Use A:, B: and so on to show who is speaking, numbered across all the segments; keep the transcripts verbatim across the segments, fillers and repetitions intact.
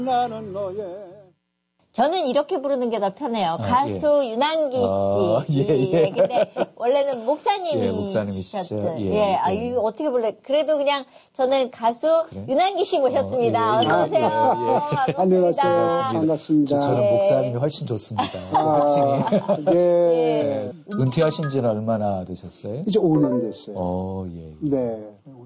A: 나는 너의
B: 저는 이렇게 부르는 게 더 편해요.
C: 아,
B: 가수
C: 예.
B: 윤한기 씨.
C: 아, 예, 예.
B: 근데 원래는 목사님이
C: 예, 목사님이시죠.
B: 셨던.
C: 예,
B: 예,
C: 예.
B: 아, 이거 어떻게 불러요? 그래도 그냥 저는 가수
C: 그래?
B: 윤한기 씨 모셨습니다.
C: 어, 예, 예.
B: 어서 오세요.
C: 아, 예, 예.
B: 반갑습니다.
A: 안녕하세요. 반갑습니다.
C: 저는
B: 예.
C: 목사님이 훨씬 좋습니다.
A: 아,
C: 호칭이.
A: 예.
C: 은퇴하신 지는 얼마나 되셨어요?
A: 이제 오 년 됐어요.
C: 어, 예.
A: 네.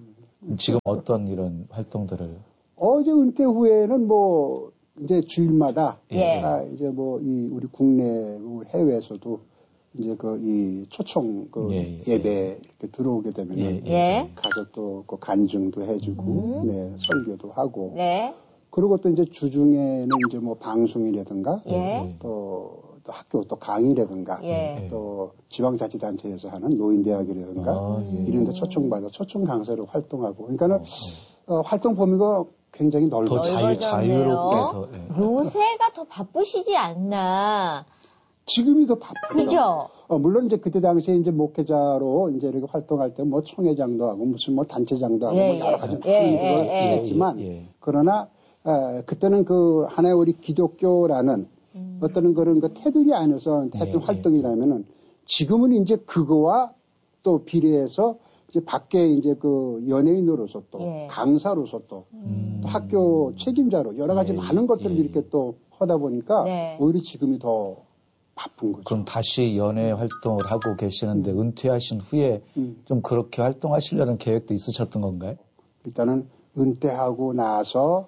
C: 지금 어떤 이런 활동들을?
A: 어제 은퇴 후에는 뭐 이제 주일마다
B: 예.
A: 아, 이제 뭐 이 우리 국내 해외에서도 이제 그 이 초청 그
C: 예, 예.
A: 예배 이렇게 들어오게 되면
C: 예, 예.
B: 예.
A: 가서 또 그 간증도 해주고
B: 음.
A: 네 설교도 하고
B: 네.
A: 그리고 또 이제 주중에는 이제 뭐 방송이라든가
B: 예.
A: 또, 또 학교 또 강의라든가
B: 예.
A: 또 지방자치단체에서 하는 노인대학이라든가
C: 아, 예.
A: 이런 데 초청받아 초청 강사로 활동하고 그러니까는 어, 활동 범위가 굉장히 넓어요.
C: 더 자유,
B: 넓어졌네요.
C: 자유롭게 더. 예.
B: 요새가 더 바쁘시지 않나.
A: 지금이 더 바쁘죠.
B: 그죠?
A: 어, 물론 이제 그때 당시에 이제 목회자로 이제 이렇게 활동할 때 뭐 총회장도 하고 무슨 뭐 단체장도 하고
B: 예,
A: 뭐 여러 가지
B: 예, 예,
A: 일을
B: 예, 예.
A: 했지만
C: 예, 예.
A: 그러나 에, 그때는 그 하나의 우리 기독교라는
B: 음.
A: 어떤 그런 그 테두리 안에서 했던
C: 예, 예.
A: 활동이라면은 지금은 이제 그거와 또 비례해서 이제 밖에 이제 그 연예인으로서 또
B: 예.
A: 강사로서 또,
C: 음.
A: 또 학교 책임자로 여러 가지
C: 예,
A: 많은 것들을
C: 예.
A: 이렇게 또 하다 보니까
B: 네.
A: 오히려 지금이 더 바쁜 거죠.
C: 그럼 다시 연애 활동을 하고 계시는데 은퇴하신 후에
A: 음.
C: 좀 그렇게 활동하시려는 계획도 있으셨던 건가요?
A: 일단은 은퇴하고 나서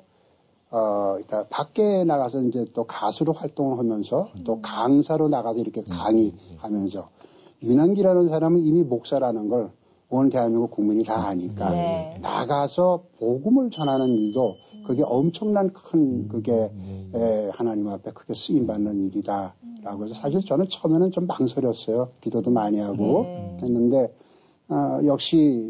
A: 어 일단 밖에 나가서 이제 또 가수로 활동을 하면서 또 강사로 나가서 이렇게 강의하면서 윤한기라는 사람은 이미 목사라는 걸 온 대한민국 국민이 다 아니까
B: 네.
A: 나가서 복음을 전하는 일도 그게 엄청난 큰 그게
C: 음.
A: 에, 하나님 앞에 크게 쓰임 받는 일이다라고 해서 사실 저는 처음에는 좀 망설였어요. 기도도 많이 하고
B: 네.
A: 했는데 어, 역시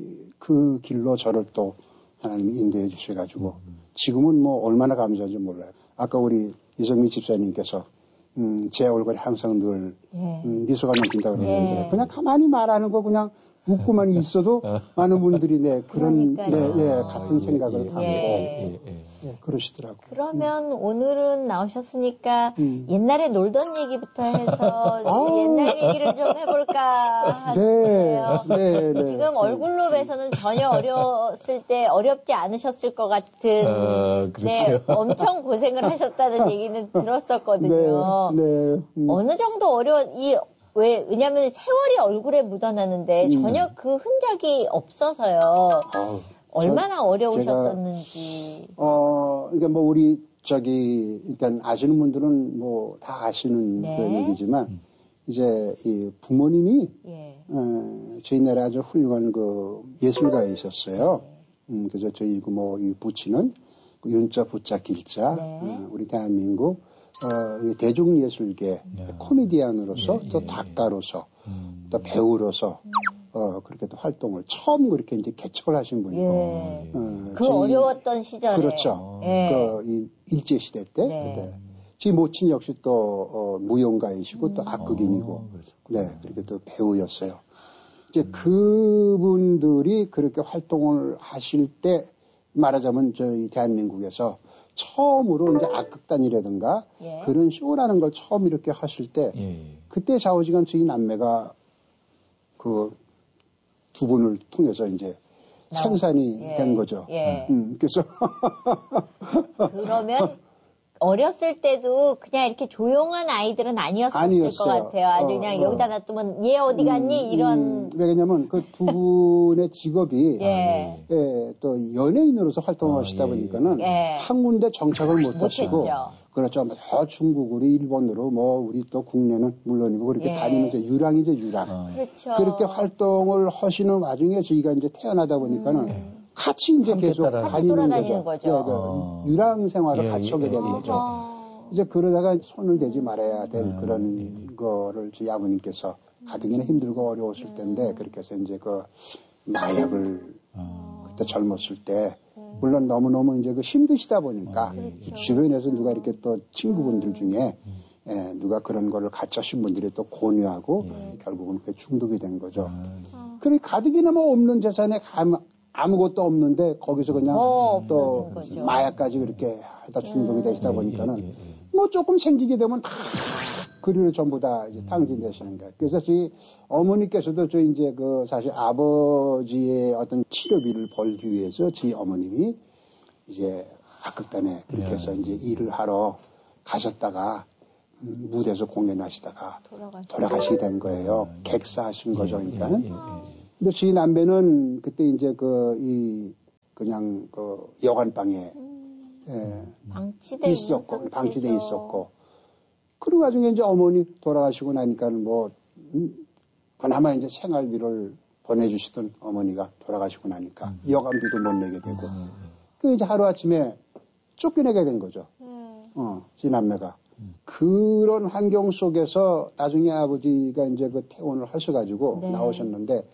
A: 그 길로 저를 또 하나님이 인도해 주셔가지고 지금은 뭐 얼마나 감사한지 몰라요. 아까 우리 이성미 집사님께서 음, 제 얼굴에 항상 늘
B: 예.
A: 음, 미소가 넘친다고 그러는데
B: 예.
A: 그냥 가만히 말하는 거 그냥 웃고만 있어도 많은 분들이 네 그런 네,
B: 그러니까요.
A: 예, 같은 생각을 갖고
B: 예.
A: 예,
C: 예, 예.
A: 그러시더라고요.
B: 그러면 오늘은 나오셨으니까
A: 음.
B: 옛날에 놀던 얘기부터 해서 옛날 얘기를 좀 해볼까
A: 네,
B: 하는데요.
A: 네, 네.
B: 지금 얼굴로 봐서는 전혀 어렸을 때 어렵지 않으셨을 것 같은
C: 어,
B: 네,
C: 그렇죠.
B: 엄청 고생을 하셨다는 얘기는 들었었거든요.
A: 네, 네. 음.
B: 어느 정도 어려 이 왜 왜냐하면 세월이 얼굴에 묻어나는데
A: 음.
B: 전혀 그 흔적이 없어서요.
A: 아우,
B: 얼마나
A: 저-
B: 어려우셨었는지.
A: 어, 그러니까 뭐 우리 저기 일단 아시는 분들은 뭐 다 아시는
B: 네.
A: 그 얘기지만 이제 이 부모님이
B: 예.
A: 어, 저희 나라에 아주 훌륭한 그 예술가이셨어요. 음, 그래서 저희 그 뭐 이 부치는 그 윤자 부자 길자
B: 네.
A: 어, 우리 대한민국 어, 이 대중예술계 코미디언으로서
C: 예,
A: 또
C: 예,
A: 작가로서
C: 음.
A: 또 배우로서 어, 그렇게 또 활동을 처음 그렇게 이제 개척을 하신 분이고
B: 예.
A: 어,
B: 그
A: 저희-
B: 어려웠던 시절에.
A: 그렇죠.
B: 예.
A: 그 이 일제시대 때
B: 네.
A: 그때 제 모친 역시 또 어, 무용가이시고 또 악극인이고
C: 어, 그렇죠.
A: 네 그렇게 또 배우였어요. 이제 그분들이 그렇게 활동을 하실 때 말하자면 저희 대한민국에서 처음으로 이제 악극단이라든가
B: 예.
A: 그런 쇼라는 걸 처음 이렇게 하실 때
C: 예.
A: 그때 좌우지간 저희 남매가 그 두 분을 통해서 이제
B: 나온-
A: 생산이
B: 예.
A: 된 거죠.
B: 예.
A: 음, 그래서
B: 그러면 어렸을 때도 그냥 이렇게 조용한 아이들은 아니었을
A: 아니었어요.
B: 것 같아요. 아주
A: 어,
B: 그냥
A: 어.
B: 여기다 놔두면 얘 어디 갔니?
A: 음,
B: 이런.
A: 음, 왜냐면 그 두 분의 직업이
B: 예.
A: 예, 또 연예인으로서 활동을
C: 아,
A: 하시다
C: 예,
A: 보니까는
B: 예.
A: 한 군데 정착을 못 하시고
B: 못했죠.
A: 그렇죠. 뭐 중국으로 일본으로 뭐 우리 또 국내는 물론이고 그렇게
B: 예.
A: 다니면서 유랑이죠 유랑.
C: 어.
B: 그렇죠.
A: 그렇게 활동을 하시는 와중에 저희가 이제 태어나다 보니까는
B: 음.
A: 같이 이제
C: 함께
A: 계속
C: 따라가고.
A: 다니는
B: 돌아다니는
A: 거죠.
B: 거죠.
A: 예, 그
C: 어.
A: 유랑 생활을
C: 예,
A: 같이
C: 예,
A: 하게 된
C: 예,
A: 거죠.
B: 어.
A: 이제 그러다가 손을 대지 말아야 될
C: 음,
A: 그런 거를 저희 아버님께서 가뜩이나 힘들고 어려웠을 텐데 그렇게 해서 이제 그 마약을
C: 어.
A: 그때 젊었을 때 물론 너무너무 이제 그 힘드시다 보니까
C: 아, 예, 예.
A: 주변에서 누가 이렇게 또 친구분들 중에 예, 누가 그런 거를 같이 하신 분들이 또 권유하고
C: 예.
A: 결국은 그게 중독이 된 거죠.
C: 아,
A: 그래 가득이나 뭐 없는 재산에 감, 아무것도 없는데 거기서 그냥
B: 어,
A: 또
B: 거죠.
A: 마약까지 그렇게 하다 중독이 되시다
C: 예,
A: 보니까는
C: 예, 예, 예.
A: 뭐 조금 생기게 되면 다 그리로 전부 다 이제 탕진되시는 거예요. 그래서 저희 어머니께서도 저 이제 그 사실 아버지의 어떤 치료비를 벌기 위해서 저희 어머님이 이제 악극단에 그렇게 해서
C: 예.
A: 이제 일을 하러 가셨다가 음, 무대에서 공연하시다가
B: 돌아가시...
A: 돌아가시게 된 거예요.
C: 예.
A: 객사하신 거죠,
C: 예,
A: 그러니까는.
C: 예, 예, 예.
A: 근데 저희 남배는 그때 이제 그 이 그냥 그 여관방에
B: 음...
A: 예,
B: 방치돼
A: 있었고 방치돼 있었고 그리고 나중에 이제 어머니 돌아가시고 나니까는 뭐 음, 그나마 이제 생활비를 보내주시던 어머니가 돌아가시고 나니까
C: 음.
A: 여관비도 못 내게 되고
C: 음.
A: 그 이제 하루 아침에 쫓겨내게 된 거죠.
B: 음.
A: 어, 제 남매가.
C: 음.
A: 그런 환경 속에서 나중에 아버지가 이제 그 퇴원을 하셔가지고
B: 네.
A: 나오셨는데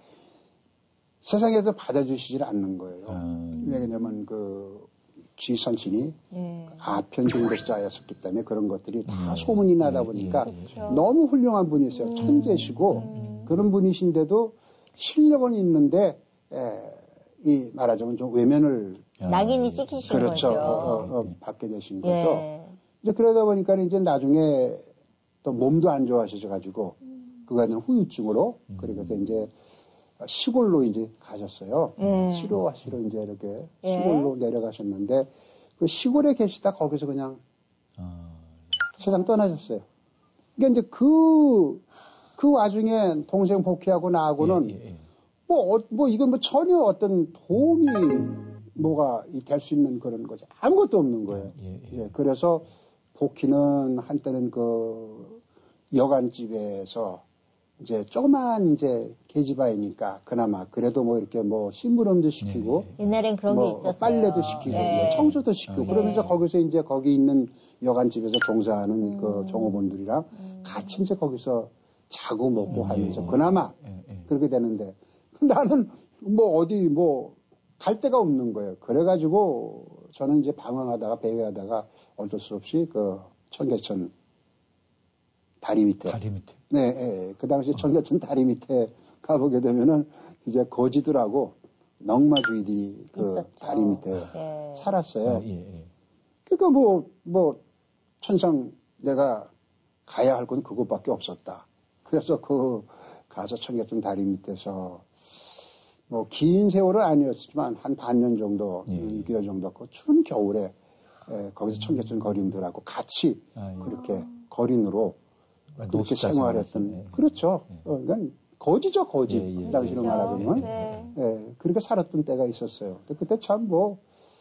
A: 세상에서 받아주시질 않는 거예요.
C: 음.
A: 왜냐면 그 지선친이
B: 네.
A: 아편 중독자였었기 때문에 그런 것들이 다
C: 음.
A: 소문이 나다
C: 예,
A: 보니까
C: 예, 예.
A: 너무 훌륭한 분이세요.
B: 음.
A: 천재시고
B: 음.
A: 그런 분이신데도 실력은 있는데 에, 이 말하자면 좀 외면을
B: 낙인이 찍히신
A: 그렇죠.
B: 거죠.
A: 어, 어, 어, 받게 되신 거죠.
B: 예.
A: 이제 그러다 보니까 이제 나중에 또 몸도 안 좋아하셔가지고
B: 음.
A: 그가 있는 후유증으로
C: 음.
A: 그래서 이제 시골로 이제 가셨어요.
B: 예.
A: 치료하시러 이제 이렇게
B: 예.
A: 시골로 내려가셨는데 그 시골에 계시다 거기서 그냥
C: 아.
A: 세상 떠나셨어요. 그러니까 이제 그, 그 와중에 동생 복귀하고 나하고는
C: 예, 예, 예.
A: 뭐, 어, 뭐 이건 뭐 전혀 어떤 도움이 뭐가 될 수 있는 그런 거지. 아무것도 없는 거예요.
C: 예, 예.
A: 예, 그래서 복희는 한때는 그 여관집에서 이제 조그만 이제 계집아이니까 그나마 그래도 뭐 이렇게 뭐 심부름도 시키고
C: 예, 예.
B: 옛날엔 그런
A: 뭐
B: 게 있었어요.
A: 빨래도 시키고
B: 예.
A: 뭐 청소도 시키고
C: 예.
A: 그러면서 거기서 이제 거기 있는 여관집에서 종사하는
B: 음.
A: 그 종업원들이랑
B: 음.
A: 같이 이제 거기서 자고 먹고
C: 예,
A: 하면서
C: 예.
A: 그나마
C: 예, 예.
A: 그렇게 되는데 나는 뭐 어디 뭐 갈 데가 없는 거예요. 그래가지고 저는 이제 방황하다가 배회하다가 어쩔 수 없이 그 청계천 다리 밑에.
C: 다리 밑에.
A: 네, 예, 그 당시 청계천 다리 밑에 가보게 되면은 이제 거지들하고 넝마주의들이 그
B: 있었죠.
A: 다리 밑에
B: 예.
A: 살았어요.
C: 아, 예, 예.
A: 그러니까 뭐, 뭐, 천상 내가 가야 할 건 그것밖에 없었다. 그래서 그 가서 청계천 다리 밑에서 뭐 긴 세월은 아니었지만 한 반년 정도,
C: 예.
A: 육 개월 정도 그 추운 겨울에 에, 거기서 청계천 거린들하고 같이
C: 아, 예.
A: 그렇게 거린으로 그렇게
C: 노숙자
A: 생활했던
C: 생활이죠. 예.
A: 그렇죠.
C: 예.
A: 어, 그러니까 거지죠 거지.
C: 예, 예,
A: 그 당시로
C: 예.
A: 말하자면
B: 네.
A: 예, 그렇게 살았던 때가 있었어요. 근데 그때 참 뭐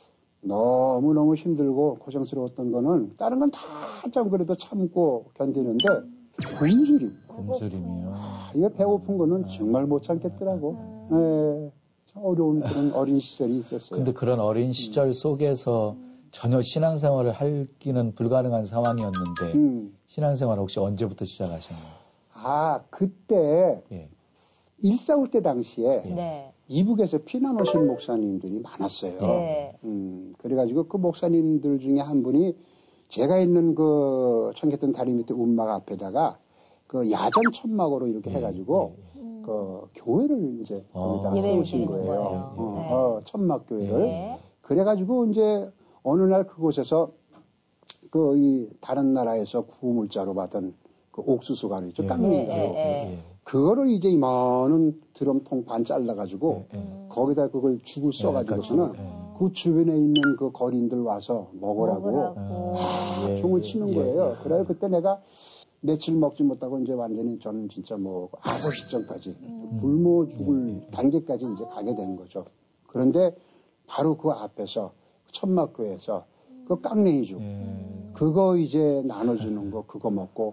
A: 너무 너무 힘들고 고생스러웠던 거는 다른 건 다 참 그래도 참고 견디는데 굶주림.
C: 굶주림이요.
A: 아, 이게 배고픈 거는 정말 못 참겠더라고. 예, 참 어려운 그런 어린 시절이 있었어요.
C: 근데 그런 어린 시절 속에서 전혀 신앙생활을 하기는 불가능한 상황이었는데
A: 음.
C: 신앙생활 혹시 언제부터 시작하셨나요?
A: 아 그때
C: 예.
A: 일사울 때 당시에
C: 예.
B: 네.
A: 이북에서 피난 오신 목사님들이 많았어요.
B: 네.
A: 음, 그래가지고 그 목사님들 중에 한 분이 제가 있는 그 청계천 다리 밑에 운막 앞에다가 그 야전 천막으로 이렇게
C: 예,
A: 해가지고
C: 예,
B: 음.
A: 그 교회를 이제
C: 아.
A: 거기다
B: 예배를
A: 세우신
B: 드리는
A: 거예요.
B: 거예요.
A: 어,
B: 네.
A: 어, 천막 교회를.
B: 네.
A: 그래가지고 이제 어느 날 그곳에서 그 이 다른 나라에서 구물자로 받은 그 옥수수가 있죠.
C: 예.
A: 깡미로.
B: 예, 예, 예.
A: 그거를 이제 이만한 드럼통 반 잘라가지고
C: 예, 예.
B: 음.
A: 거기다 그걸 죽을 써가지고서는
C: 예,
A: 그 주변에 있는 그 거린들 와서 먹으라고
B: 먹으라고.
C: 아, 예,
A: 총을
C: 예,
A: 치는
C: 예,
A: 거예요.
C: 예.
A: 그래 그때 내가 며칠 먹지 못하고 이제 완전히 저는 진짜 뭐 아사 직전까지 굶어 죽을
C: 예, 예.
A: 단계까지 이제 가게 된 거죠. 그런데 바로 그 앞에서 천막교에서 그 깡냉이죽
C: 예.
A: 그거 이제 나눠주는 거 그거 먹고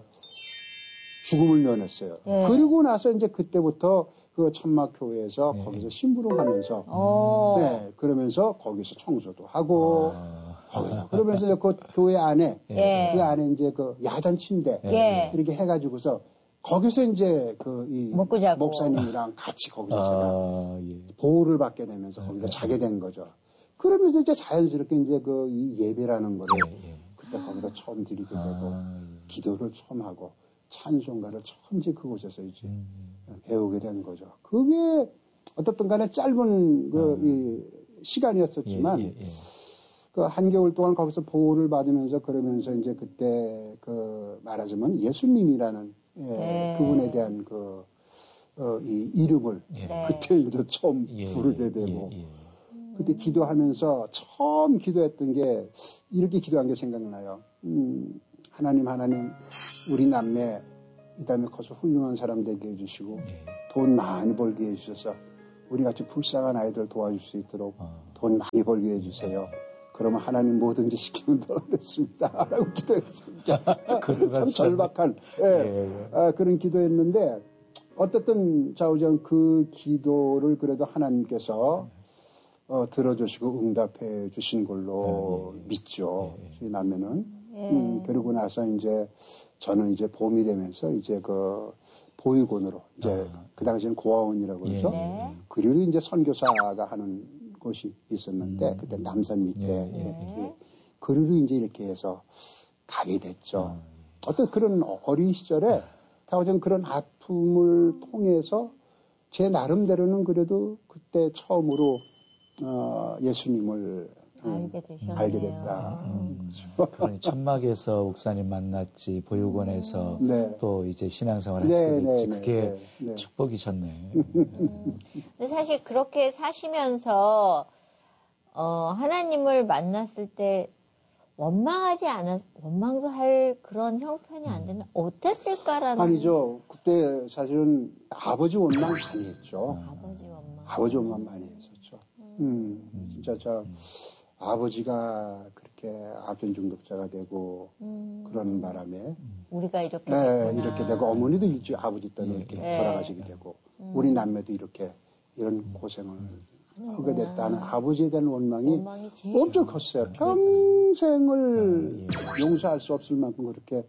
A: 죽음을 면했어요.
B: 예.
A: 그리고 나서 이제 그때부터 그 천막교회에서
C: 예.
A: 거기서 심부름하면서
B: 어.
A: 네 그러면서 거기서 청소도 하고
C: 아.
A: 거기서 그러면서 이제 그 교회 안에
B: 예.
A: 그 안에 이제 그 야전 침대
B: 예.
A: 이렇게 해가지고서 거기서 이제 그 이
B: 먹고 자고.
A: 목사님이랑 같이 거기서 제가
C: 아, 예.
A: 보호를 받게 되면서 거기서
C: 예.
A: 자게 된 거죠. 그러면서 이제 자연스럽게 이제 그 이 예배라는 거를
C: 예, 예.
A: 그때 거기서 처음 드리게 되고
C: 아,
A: 기도를 처음 하고 찬송가를 처음 이제 그곳에서 이제
C: 음.
A: 배우게 된 거죠. 그게 어떻든 간에 짧은 그,
C: 음.
A: 이 시간이었었지만,
C: 예, 예, 예.
A: 그 한겨울 동안 거기서 보호를 받으면서 그러면서 이제 그때 그 말하자면 예수님이라는 예,
B: 네.
A: 그분에 대한 그, 어, 이 이름을
C: 예.
A: 그때 이제 처음
C: 예,
A: 부르게 되고,
C: 예, 예.
A: 그때 기도하면서 처음 기도했던 게 이렇게 기도한 게 생각나요. 음, 하나님, 하나님, 우리 남매 이 다음에 커서 훌륭한 사람 되게 해주시고,
C: 예.
A: 돈 많이 벌게 해주셔서, 우리 같이 불쌍한 아이들 도와줄 수 있도록
C: 어.
A: 돈 많이 벌게 해주세요. 그러면 하나님 뭐든지 시키면 들어겠습니다. 라고 기도했습니다. 참 절박한, 예,
C: 예.
A: 아, 그런 기도였는데, 어쨌든 좌우정 그 기도를 그래도 하나님께서 어, 들어주시고 응답해 주신 걸로
C: 예, 예.
A: 믿죠.
C: 예, 예.
A: 저희 남매는.
B: 예.
A: 음, 그러고 나서 이제 저는 이제 봄이 되면서 이제 그 보육원으로 이제
C: 아.
A: 그 당시에는 고아원이라고 그러죠.
C: 예,
B: 네.
A: 그리고 이제 선교사가 하는 곳이 있었는데
C: 음.
A: 그때 남산 밑에
C: 예,
B: 예.
A: 이렇게 그리고 이제 이렇게 해서 가게 됐죠.
C: 아.
A: 어떤 그런 어린 시절에 타오전 그런 아픔을 통해서 제 나름대로는 그래도 그때 처음으로 어, 예수님을
B: 알게 되셨네요.
A: 알게 됐다.
C: 음, 그러니 천막에서 목사님 만났지 보육원에서
A: 네.
C: 또 이제 신앙생활
A: 네,
C: 하시게 됐지.
A: 네,
C: 그게
A: 네, 네.
C: 축복이셨네.
B: 음. 근데 사실 그렇게 사시면서 어, 하나님을 만났을 때 원망하지 않았, 원망도 할 그런 형편이 안 됐나? 어땠을까라는.
A: 아니죠. 그때 사실은 아버지 원망 많이 했죠.
B: 아버지 원망.
A: 아버지 원망 많이 했었죠. 음,
C: 음.
A: 진짜 저 아버지가 그렇게 아편 중독자가 되고
B: 음.
A: 그런 바람에
B: 우리가 이렇게
A: 네,
B: 됐구나.
A: 이렇게 되고 어머니도 일찍 아버지 때문에
C: 예.
A: 이렇게
B: 네.
A: 돌아가시게 되고
B: 음.
A: 우리 남매도 이렇게 이런 고생을 하게 됐다는 아버지에 대한 원망이
B: 원망이 제일
A: 엄청 컸어요. 평생을 용서할 수 없을 만큼 그렇게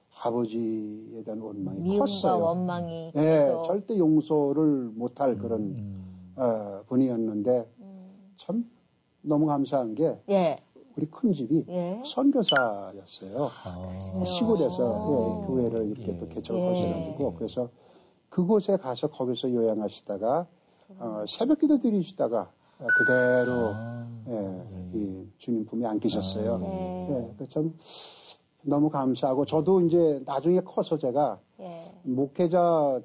A: 아버지에 대한 원망이
B: 미움과
A: 컸어요.
B: 원망이
A: 네,
B: 계속.
A: 절대 용서를 못할 그런
C: 음.
A: 어, 분이었는데
B: 음.
A: 참 너무 감사한 게
B: 예.
A: 우리 큰 집이
B: 예.
A: 선교사였어요.
C: 아.
A: 시골에서 예,
B: 아.
A: 교회를 이렇게
C: 예.
A: 또 개척을
B: 예.
A: 하셔가지고 그래서 그곳에 가서 거기서 요양하시다가 어, 새벽기도 드리시다가 그대로
C: 아.
A: 예,
C: 예.
A: 이 주님 품에 안기셨어요.
C: 아,
B: 네.
A: 예, 그 참 너무 감사하고 저도 이제 나중에 커서 제가
B: 예.
A: 목회자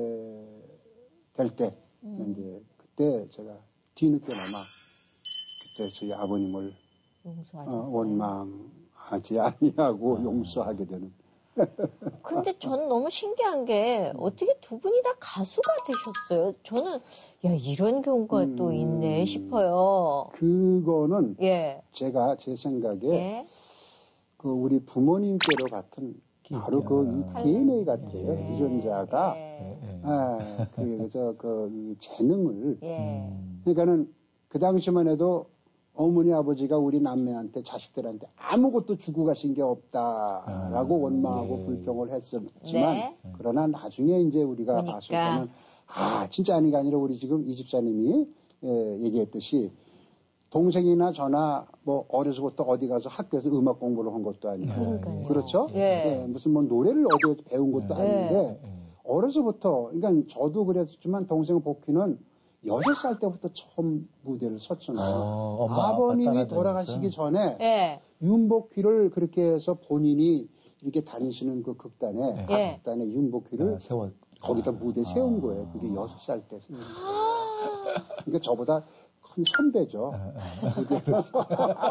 A: 될 때
B: 음.
A: 이제 그때 제가 뒤늦게나마 그때 저희 아버님을
B: 용서하셨어요.
A: 어, 원망하지 아니하고
C: 아.
A: 용서하게 되는.
B: 근데 저는 너무 신기한 게 어떻게 두 분이 다 가수가 되셨어요? 저는 야 이런 경우가
A: 음.
B: 또 있네 싶어요.
A: 그거는
B: 예.
A: 제가 제 생각에
B: 예.
A: 그 우리 부모님께로 같은 바로 그 이 디엔에이 같아요.
C: 예.
A: 유전자가
B: 예.
C: 예.
A: 아, 그래서 그 이 재능을
B: 예.
C: 음.
A: 그러니까는 그 당시만 해도 어머니 아버지가 우리 남매한테 자식들한테 아무것도 주고 가신 게 없다라고
C: 아,
A: 원망하고
C: 예.
A: 불평을 했었지만
B: 네.
A: 그러나 나중에 이제 우리가
B: 보니까.
A: 봤을 때는 아 진짜 아니가 아니라 우리 지금 이 집사님이 예, 얘기했듯이 동생이나 저나 뭐 어려서부터 어디 가서 학교에서 음악 공부를 한 것도 아니고
B: 그러니까요.
A: 그렇죠?
B: 예.
A: 예, 무슨 뭐 노래를 어디에서 배운 것도
C: 예.
A: 아닌데
C: 예.
A: 어려서부터 그러니까 저도 그랬지만 동생 복희는 여섯 살 때부터 처음 무대를 섰잖아요.
C: 어, 엄마,
A: 아버님이
C: 아빠
A: 돌아가시기 전에
B: 예.
A: 윤복희를 그렇게 해서 본인이 이렇게 다니시는 그 극단에
C: 예.
A: 각 극단에 윤복희를
C: 아, 세워.
A: 거기다 무대 세운 거예요. 그게 여섯 살 때. 그러니까 저보다 큰 선배죠. 무대에서.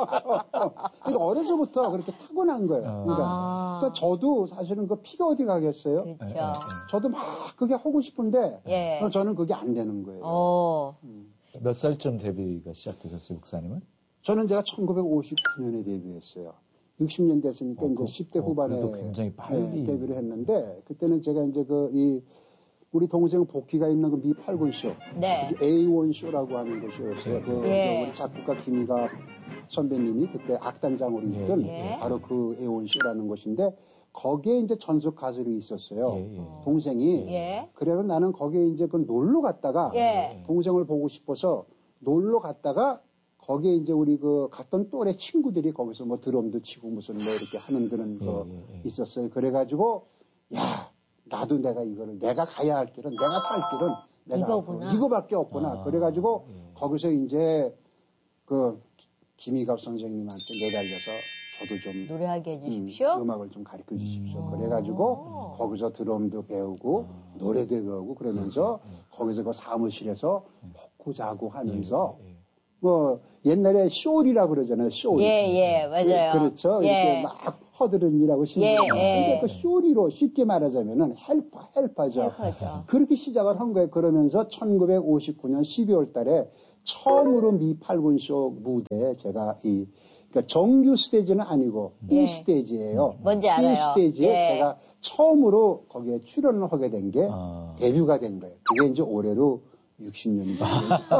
A: 그러니까 어려서부터 그렇게 타고난 거예요. 그러니까,
B: 아.
A: 그러니까 저도 사실은 그 피가 어디 가겠어요?
B: 그렇죠.
A: 저도 막 그게 하고 싶은데
B: 예.
A: 저는 그게 안 되는 거예요.
B: 어.
C: 몇 살쯤 데뷔가 시작되셨어요, 목사님은?
A: 저는 제가 천구백오십구 년에 데뷔했어요. 육십 년 됐으니까
C: 어,
A: 이제
C: 그,
A: 십 대
C: 어,
A: 후반에
C: 그래도 굉장히 빨리
A: 예, 데뷔를 했는데 그때는 제가 이제 그 이 우리 동생 복희가 있는 그 미 팔 군 쇼,
B: 네.
A: 에이 원 쇼라고 하는 곳이었어요. 그,
B: 예.
A: 그 우리 작곡가 김희가 선배님이 그때 악단장으로
C: 예,
A: 있던
B: 예.
A: 바로 그 에이 원 쇼라는 곳인데 거기에 이제 전속 가수로 있었어요.
C: 예, 예.
A: 동생이.
B: 예.
A: 그래서 나는 거기에 이제 그 놀러 갔다가
B: 예.
A: 동생을 보고 싶어서 놀러 갔다가 거기에 이제 우리 그 갔던 또래 친구들이 거기서 뭐 드럼도 치고 무슨 뭐 이렇게 하는 그런 거
C: 예, 예, 예.
A: 있었어요. 그래가지고 야 나도 내가 이거를 내가 가야 할 길은 내가 살 길은 내가
B: 이거구나.
A: 이거밖에 없구나.
C: 아,
A: 그래가지고
C: 예.
A: 거기서 이제 그 김희갑 선생님한테 내달려서 저도 좀
B: 노래하게 해주십시오.
A: 음, 음악을 좀 가르쳐 주십시오.
B: 음.
A: 그래가지고
B: 오.
A: 거기서 드럼도 배우고 노래도 배우고 그러면서
C: 음, 음, 음.
A: 거기서 그 사무실에서 먹고 자고 하면서
C: 예, 예.
A: 뭐 옛날에 쇼리라 그러잖아요. 쇼리.
B: 예, 예, 맞아요.
A: 그, 그렇죠.
B: 예.
A: 이렇게 막 허드렛 일하고 신경
B: 예, 예.
A: 그 쇼리로 쉽게 말하자면은 헬퍼, 헬퍼죠.
B: 헬퍼죠.
A: 그렇게 시작을 한 거예요. 그러면서 천구백오십구 년 십이월 달에 처음으로 미 팔군 쇼 무대에 제가 이 그러니까 정규 스테이지는 아니고 B
B: 예.
A: 스테이지예요.
B: 뭔지 알아요.
A: B 스테이지에
B: 예.
A: 제가 처음으로 거기에 출연을 하게 된 게
C: 아.
A: 데뷔가 된 거예요. 그게 이제 올해로 육십 년이 됐어요.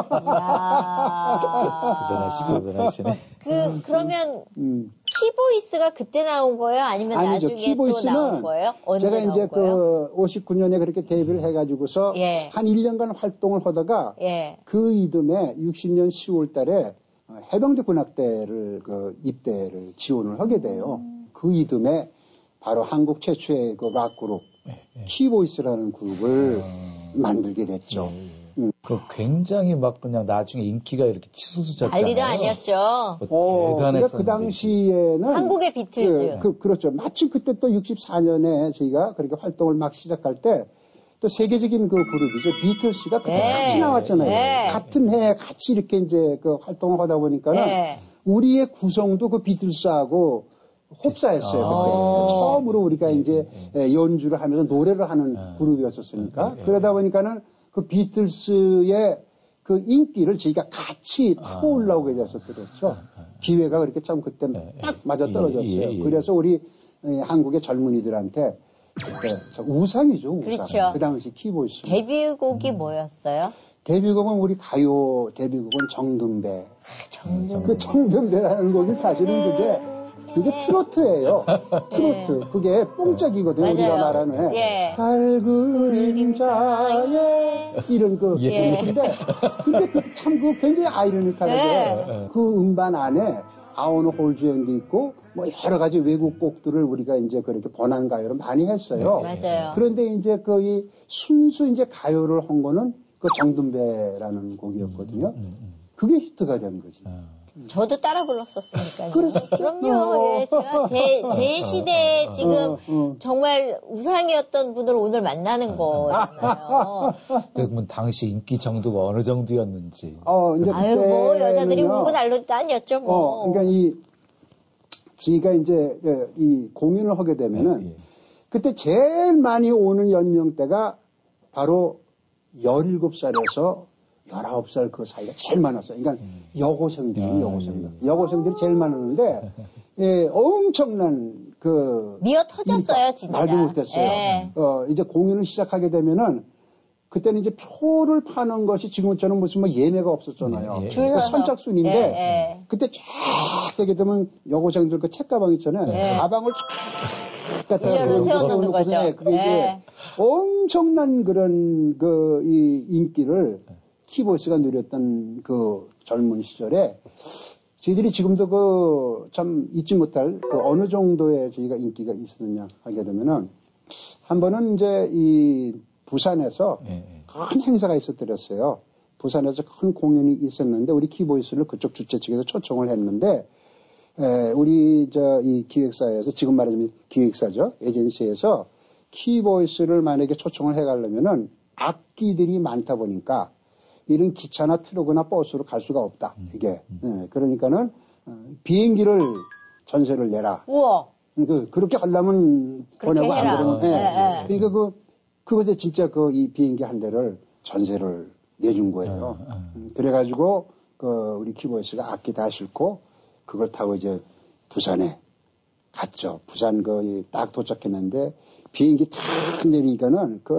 C: 대단하시네, 대단하시네.
B: 그, 그러면,
A: 음.
B: 키보이스가 그때 나온 거예요? 아니면
A: 아니죠.
B: 나중에 또 나온 거예요? 언제
A: 제가
B: 나온
A: 이제
B: 거예요?
A: 그 오십구 년에 그렇게 데뷔를 해가지고서
B: 예.
A: 한 일 년간 활동을 하다가
B: 예.
A: 그 이듬해 육십 년 시월 달에 해병대 군악대를 그 입대를 지원을 하게 돼요.
B: 음.
A: 그 이듬해 바로 한국 최초의 그 락그룹
C: 예, 예.
A: 키보이스라는 그룹을
C: 아.
A: 만들게 됐죠.
C: 예, 예.
A: 음.
C: 그 굉장히 막 그냥 나중에 인기가 이렇게 치솟았잖아요.
B: 난리도 아니었죠.
A: 어, 그러니까 그 당시에는
B: 한국의 비틀즈.
A: 그, 그, 그렇죠. 마침 그때 또 육십사 년에 저희가 그렇게 활동을 막 시작할 때 또 세계적인 그 그룹이죠. 비틀스가 그때
B: 네.
A: 같이 나왔잖아요.
B: 네.
A: 같은 해에 같이 이렇게 이제 그 활동을 하다 보니까는
B: 네.
A: 우리의 구성도 그 비틀스하고 흡사했어요.
C: 아.
A: 그때. 처음으로 우리가
C: 예,
A: 이제
C: 예.
A: 연주를 하면서 노래를 하는
C: 아.
A: 그룹이었었으니까.
C: 예, 예.
A: 그러다 보니까는 그 비틀스의 그 인기를 저희가 같이 타고
C: 아.
A: 올라오게 됐었더랬죠. 기회가 그렇게 참 그때
C: 예,
A: 딱
C: 예.
A: 맞아 떨어졌어요.
C: 예, 예, 예.
A: 그래서 우리 에, 한국의 젊은이들한테 그때 저 우상이죠. 우상.
B: 그렇죠.
A: 그 당시 키보이스.
B: 데뷔곡이 뭐였어요?
A: 데뷔곡은 우리 가요 데뷔곡은 정든배.
B: 정든.
A: 그 정든배라는 곡이 사실은 그게 그게 트로트예요. 트로트.
B: 예.
A: 그게 뽕짝이거든요.
B: 맞아요.
A: 우리가 말하는.
B: 예.
A: 달그림자에 이런 그
B: 예.
A: 근데 근데 그 참 그 굉장히 아이러니컬하게
B: 네.
A: 그 음반 안에 아오노 홀주연도 있고 뭐 여러 가지 외국 곡들을 우리가 이제 그렇게 번안 가요로 많이 했어요.
B: 맞아요.
A: 그런데 이제 그 이 순수 이제 가요를 한 거는 그 정든배라는 곡이었거든요.
C: 음, 음, 음.
A: 그게 히트가 된 거지.
C: 아.
B: 저도 따라 불렀었으니까요.
A: 그래서-
B: 그럼요. 예, 제가 제, 제 시대에 지금
A: 어, 어.
B: 정말 우상이었던 분을 오늘 만나는 거잖아요.
C: 그러면 당시 인기 정도가 어느 정도였는지.
A: 어, 이제
B: 아유, 뭐, 여자들이
A: 그때는요.
B: 울고 난리도 아니었죠, 뭐.
A: 어, 그러니까 이, 지가 이제, 예, 이 공연을 하게 되면은,
C: 예, 예.
A: 그때 제일 많이 오는 연령대가 바로 열일곱 살에서 열아홉 살 그 사이가 제일 많았어요. 그러니까
C: 음.
A: 여고생들이,
C: 아,
A: 여고생들.
C: 예.
A: 여고생들이 제일 많았는데, 예, 엄청난 그.
B: 미어 터졌어요,
A: 인파,
B: 진짜.
A: 말도 못했어요.
B: 예.
A: 어, 이제 공연을 시작하게 되면은, 그때는 이제 표를 파는 것이 지금처럼 무슨 뭐 예매가 없었잖아요.
C: 예, 예.
B: 줄
A: 그
B: 서서.
A: 선착순인데,
B: 예, 예.
A: 그때 쫙 되게 되면 여고생들 그 책가방 있잖아요.
B: 예.
A: 가방을 쫙 갖다가
B: 일렬로
A: 그런 거
B: 세워놓는
A: 세워놓고서
B: 거죠.
A: 예, 그게
B: 예.
A: 이제 엄청난 그런 그 이 인기를 키보이스가 누렸던 그 젊은 시절에 저희들이 지금도 그 참 잊지 못할 그 어느 정도의 저희가 인기가 있었느냐 하게 되면은 한 번은 이제 이 부산에서
C: 예, 예.
A: 큰 행사가 있었더랬어요. 부산에서 큰 공연이 있었는데 우리 키보이스를 그쪽 주최 측에서 초청을 했는데 에, 우리 저 이 기획사에서 지금 말하자면 기획사죠 에이전시에서 키보이스를 만약에 초청을 해가려면은 악기들이 많다 보니까 이런 기차나 트럭이나 버스로 갈 수가 없다. 이게 예, 그러니까는 어, 비행기를 전세를 내라.
B: 우와.
A: 그 그렇게 하려면
B: 그렇게
A: 보내고 안
B: 해라.
A: 그러면 예.
B: 예, 예.
A: 그러니까 그 그것에 진짜 그 이 비행기 한 대를 전세를 내준 거예요.
C: 아, 아.
A: 음, 그래가지고 그 우리 키보이스가 악기 다 싣고 그걸 타고 이제 부산에 갔죠. 부산 거의 딱 도착했는데 비행기 탁 내리니까는 그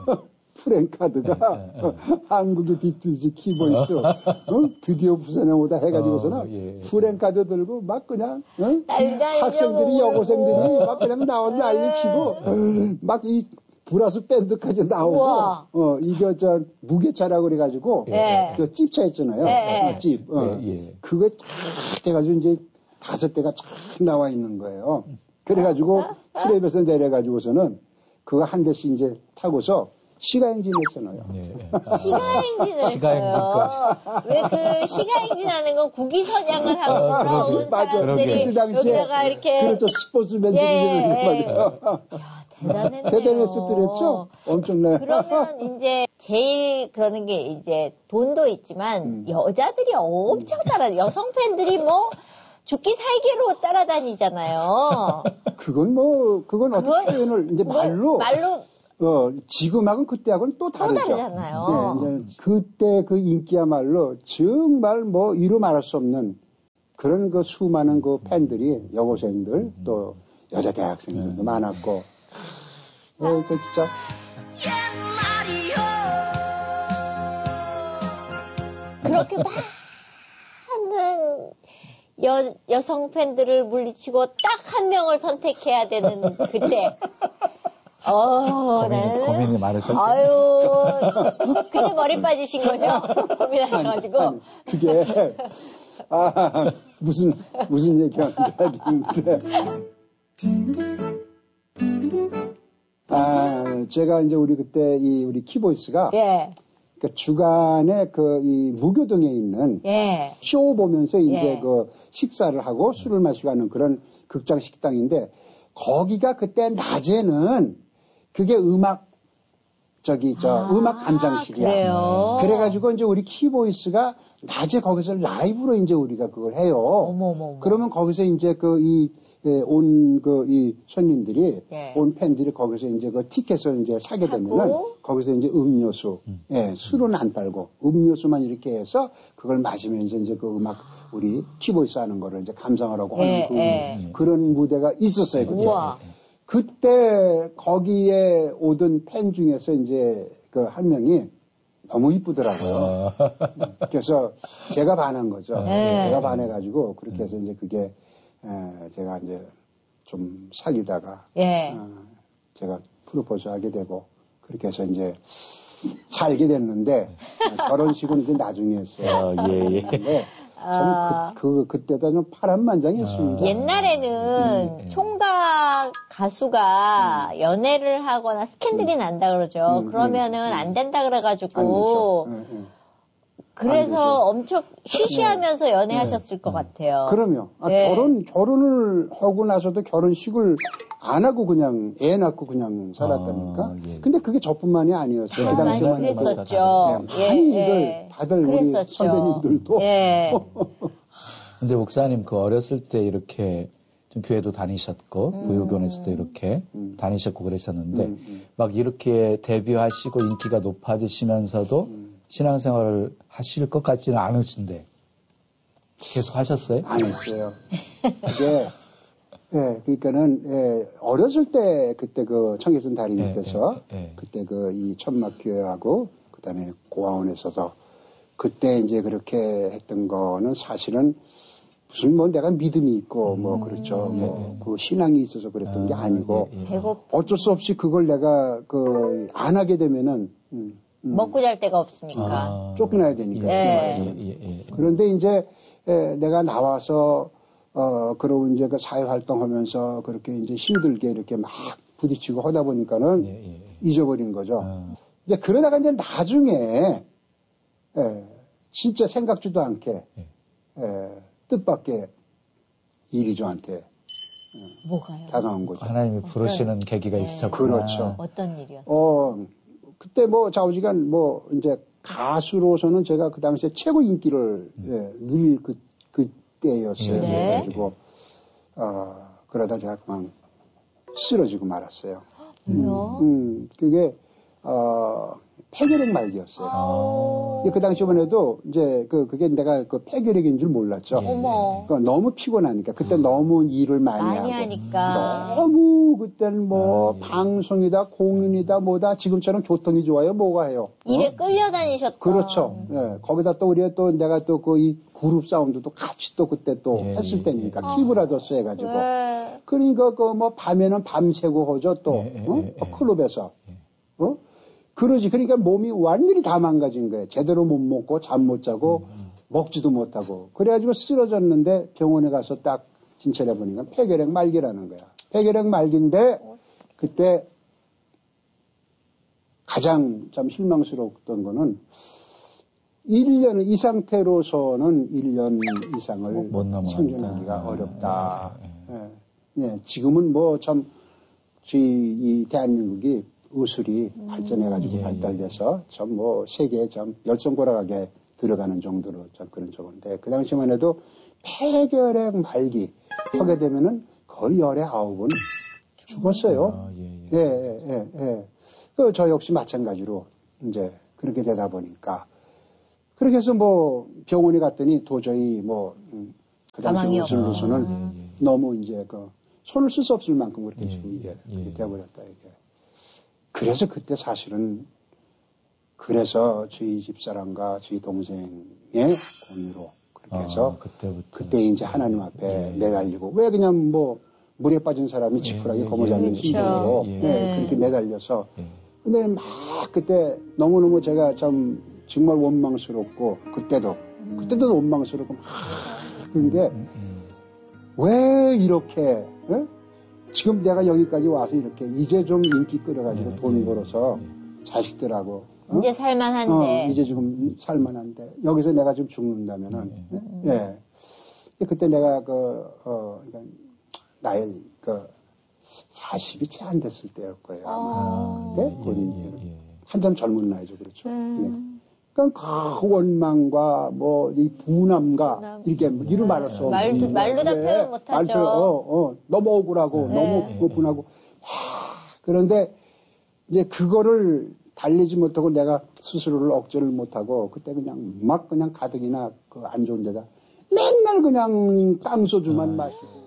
A: 프랭카드가
C: 예, 예, 예.
A: 한국의 비틀즈 키보이스 어? 드디어 부산에 오다 해가지고서는
C: 어, 예, 예.
A: 프랭카드 들고 막 그냥 어?
B: 난리 나죠,
A: 학생들이
B: 뭐.
A: 여고생들이 막 그냥 나오서 난리치고 막 이 브라스 밴드까지 나오고
B: 우와.
A: 어 이거 저 무게차라고 그래가지고
B: 예.
A: 그 찝차 있잖아요.
B: 예, 예.
A: 어, 찝. 어.
C: 예, 예.
A: 그거 쫙 돼가지고 이제 다섯 대가 쫙 나와 있는 거예요. 그래가지고 트랩에서 내려가지고서는 그거 한 대씩 이제 타고서 시가행진 했잖아요.
C: 예, 예.
B: 시가행진을
C: 시가행진까지.
B: 했어요. 왜 그 시가행진하는 건 국위선양을 하고
C: 아,
B: 돌아온
A: 맞아.
B: 사람들이
A: 그 당시에
B: 여기다가 이렇게
A: 그렇죠. 스포츠맨들이
B: 예,
A: 이러는 거
B: 야, 대단했네요.
A: 대단했었더랬죠? 엄청나요.
B: 그러면 이제 제일 그러는 게 이제 돈도 있지만
A: 음.
B: 여자들이 엄청 따라 여성 팬들이 뭐 죽기 살기로 따라다니잖아요.
A: 그건 뭐 그건 어떻게
B: 그건
A: 표현을 이제
B: 뭐,
A: 말로
B: 말로
A: 어 지금하고는 그때하고는 또 다르죠.
B: 다르잖아요.
A: 네, 이제 그때 그 인기야말로 정말 뭐 이루 말할 수 없는 그런 그 수많은 그 팬들이 여고생들 또 여자 대학생들도 많았고 어, 그 진짜
B: 그렇게 많은 여, 여성 팬들을 물리치고 딱 한 명을 선택해야 되는 그때. 어,
C: 고민이,
B: 나는.
C: 고민이 많으셨죠.
B: 아유, 그때 머리 빠지신 거죠? 고민하셔가지고.
A: 아니, 그게 아 무슨 무슨 얘기하는 줄 알겠는데 아 제가 이제 우리 그때 이 우리 키보이스가
B: 예.
A: 그 주간에 그 이 무교동에 있는
B: 예.
A: 쇼 보면서 이제
B: 예.
A: 그 식사를 하고 술을 마시고 하는 그런 극장 식당인데 거기가 그때 낮에는 그게 음악 저기 저
B: 아,
A: 음악 감상실이야.
B: 그래요?
A: 그래가지고 이제 우리 키보이스가 낮에 거기서 라이브로 이제 우리가 그걸 해요.
B: 어머머머.
A: 그러면 거기서 이제 그 이 온 그 이 손님들이
B: 예.
A: 온 팬들이 거기서 이제 그 티켓을 이제 사게
B: 사고?
A: 되면은 거기서 이제 음료수,
C: 음.
A: 예, 술은 안 팔고 음료수만 이렇게 해서 그걸 마시면서 이제 그 음악 우리 키보이스 하는 거를 이제 감상하라고
B: 예,
A: 하는 그,
B: 예.
A: 그런 무대가 있었어요. 그때.
B: 우와.
A: 그때 거기에 오던 팬 중에서 이제 그 한 명이 너무 이쁘더라고요. 그래서 제가 반한 거죠.
B: 네.
A: 제가 반해가지고 그렇게 해서 이제 그게 에, 제가 이제 좀 사귀다가
B: 예.
A: 어, 제가 프로포즈 하게 되고 그렇게 해서 이제 살게 됐는데 어, 결혼식은 이제 나중에 했어요.
C: 어, 예, 예.
A: 근데
B: 아.
A: 참 그, 그, 그때도 좀 파란만장했습니다.
C: 아.
B: 옛날에는
C: 음.
B: 총각 가수가 연애를 하거나 스캔들이 난다 그러죠.
A: 음,
B: 그러면은
A: 음, 음.
B: 안 된다
A: 안
B: 그래가지고.
A: 되죠. 예, 예. 안
B: 그래서
A: 되죠.
B: 엄청 쉬쉬하면서 연애하셨을 것 같아요.
A: 그럼요. 아,
B: 예.
A: 결혼, 결혼을 하고 나서도 결혼식을 안 하고 그냥 애 낳고 그냥 살았다니까.
C: 아, 예.
A: 근데 그게 저뿐만이 아니었어요.
B: 아,
A: 그
B: 많이
A: 당시만 해도.
B: 그랬었죠.
A: 네, 많이들,
B: 예.
A: 다들 우리
B: 그랬었죠.
A: 선배님들도.
B: 예.
C: 근데 목사님 그 어렸을 때 이렇게 좀 교회도 다니셨고
B: 음.
C: 교육원에서도 이렇게
A: 음.
C: 다니셨고 그랬었는데
A: 음, 음.
C: 막 이렇게 데뷔하시고 인기가 높아지시면서도
A: 음.
C: 신앙생활을 하실 것 같지는 않으신데 계속 하셨어요?
A: 안 했어요. 그게, 예, 그러니까는, 예, 어렸을 때 그때 그 청계천 다리
C: 예,
A: 밑에서
C: 예, 예.
A: 그때 그 이 천막교회하고 그 다음에 고아원에 있어서 그때 이제 그렇게 했던 거는 사실은 무슨 뭐 내가 믿음이 있고 뭐 그렇죠.
C: 예,
A: 뭐 그 신앙이 있어서 그랬던 게
C: 아,
A: 아니고
C: 예, 예.
B: 배고
A: 어쩔 수 없이 그걸 내가 그 안 하게 되면은 음, 음,
B: 먹고 잘 데가 없으니까.
C: 아,
A: 쫓겨나야 되니까.
B: 예.
C: 예, 예, 예.
A: 그런데 이제 에, 내가 나와서 어 그러고 이제 그 사회 활동하면서 그렇게 이제 힘들게 이렇게 막 부딪히고 하다 보니까는
C: 예, 예.
A: 잊어버린 거죠.
C: 아,
A: 이제 그러다가 이제 나중에 에, 진짜 생각지도 않게
C: 예.
A: 에, 뜻밖의 일이 저한테
B: 뭐가요?
A: 다가온 거죠.
C: 하나님이 부르시는 계기가
B: 네.
C: 있었구나.
A: 그렇죠.
B: 어떤 일이었어요?
A: 어 그때 뭐 좌우지간 뭐 이제 가수로서는 제가 그 당시에 최고 인기를 예, 누릴 그 그때였어요.
B: 네.
A: 그래가지고 어 그러다 제가 그만 쓰러지고 말았어요.
B: 왜요?
A: 음 그게 어 폐결핵 말기였어요.
B: 아우.
A: 그 당시만 해도 이제 그 그게 내가 그 폐결핵인 줄 몰랐죠.
C: 예.
B: 어머.
A: 그러니까 너무 피곤하니까 그때 너무 일을 많이,
B: 많이
A: 하고
B: 하니까.
A: 너무 그때는 뭐
C: 아, 예.
A: 방송이다 공연이다 뭐다 지금처럼 교통이 좋아요 뭐가 해요.
B: 일에
A: 어?
B: 끌려다니셨던.
A: 그렇죠. 예. 거기다 또 우리가 또 내가 또 그 이 그룹 사운드도 같이 또 그때 또
C: 예,
A: 했을
C: 예,
A: 때니까
B: 예.
A: 키브라더스 해가지고
B: 네.
A: 그러니까 그 뭐 밤에는 밤새고 하죠 또
C: 예, 예,
A: 어?
C: 예,
A: 또
C: 예.
A: 클럽에서
C: 예.
A: 어? 그러지. 그러니까 몸이 완전히 다 망가진 거예요. 제대로 못 먹고 잠 못 자고
C: 음,
A: 먹지도 못하고 그래가지고 쓰러졌는데 병원에 가서 딱 진찰해 보니까 폐결핵 말기라는 거야. 폐결핵 말기인데 그때 가장 좀 실망스러웠던 거는 일 년, 이 상태로서는 일 년 이상을 생존하기가 네. 어렵다. 네. 네. 네. 지금은 뭐 참, 이 대한민국이 의술이 음. 발전해가지고 예, 발달돼서 참 뭐 세계에 참 열성고락하게 들어가는 정도로 참 그런 정도인데 그 당시만 해도 폐결핵 말기 하게 되면은 거의 열에 아홉은 죽었어요. 아, 예, 예, 예, 예. 예. 그 저 역시 마찬가지로 이제 그렇게 되다 보니까 그렇게 해서 뭐 병원에 갔더니 도저히 뭐 그 당시 의술로서는 아, 예, 예. 너무 이제 그 손을 쓸 수 없을 만큼 그렇게 예, 지금 이게 예, 돼버렸다 이게. 그래서 그때 사실은 그래서 저희 집사람과 저희 동생의 권유로 그렇게 해서 아, 그때부터. 그때 이제 하나님 앞에 예, 매달리고 왜 그냥 뭐 물에 빠진 사람이 지푸라기 예, 검을 잡는 심정으로 예, 예. 네, 그렇게 매달려서 예. 근데 막 그때 너무너무 제가 참 정말 원망스럽고 그때도 음. 그때도 원망스럽고 막 그런 게 왜 이렇게 예? 지금 내가 여기까지 와서 이렇게 이제 좀 인기 끌어가지고 예, 돈 예, 벌어서 예. 자식들하고 어?
B: 이제 살만한데
A: 어, 이제 지금 살만한데 여기서 내가 지금 죽는다면은 음. 예. 예. 그때 내가 그 어, 그러니까 나이 그 사십이 채 안 됐을 때일 거예요. 아마. 아, 그때 예, 예, 예, 예. 한참 젊은 나이죠, 그렇죠. 음. 예. 그러니까 그 원망과 뭐 이 분함과 분함. 이렇게 뭐 이루 말할 수 없는
B: 말도 말로 다 표현 못하죠.
A: 어, 어, 너무 억울하고 네. 너무 분하고 그런데 이제 그거를 달리지 못하고 내가 스스로를 억제를 못하고 그때 그냥 막 그냥 가득이나 그 안 좋은 데다 맨날 그냥 땀소주만 아, 마시고